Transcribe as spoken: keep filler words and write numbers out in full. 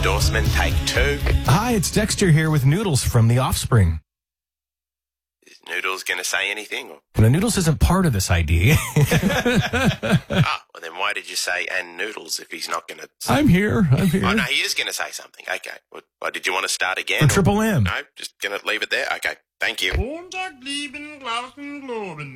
endorsement, take two. Hi, it's Dexter here with Noodles from The Offspring. Is Noodles going to say anything? Or? No, Noodles isn't part of this idea. Ah, well then why did you say and Noodles if he's not going to say... I'm here. I'm here. Oh, no, he is going to say something. Okay. Well, well, did you want to start again? For or- Triple M. No, just going to leave it there? Okay, thank you. Montag, lieben, Glauben, Globen.